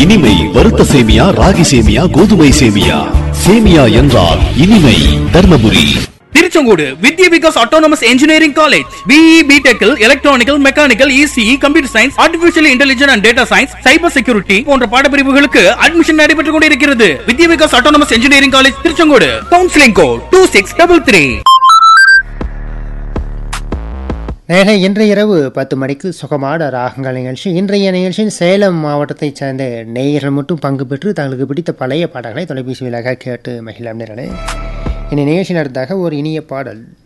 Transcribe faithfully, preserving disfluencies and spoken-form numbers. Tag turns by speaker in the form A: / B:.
A: இனிமை வறுத்த சேமியா, ராகி சேமியா, கோதுமை சேமியா. சேமியா என்றால் இனிமை. தர்மபுரி,
B: திருச்செங்கோடு வித்யா Vikas autonomous engineering college. BE பிடெக்கில் electronical, mechanical, ECE, computer science, artificial intelligence and data science, cyber security போன்ற பாடப்பிரிவுகளுக்கு அட்மிஷன் நடைபெற்றுக் கொண்டிருக்கிறது. வித்யா Vikas autonomous engineering college, Tiruchengode. Counselling code two six double three.
C: நேரே இன்றைய இரவு பத்து மணிக்கு சுகமான ராகங்கள் நிகழ்ச்சி. இன்றைய நிகழ்ச்சியில் சேலம் மாவட்டத்தைச் சேர்ந்த நேயர்கள் மட்டும் பங்கு பெற்று தங்களுக்கு பிடித்த பழைய பாடல்களை தொலைபேசி வழியாக கேட்டு மகிழலாம். நேரலே இனி நிகழ்ச்சி நடத்தாக ஒரு இனிய பாடல்.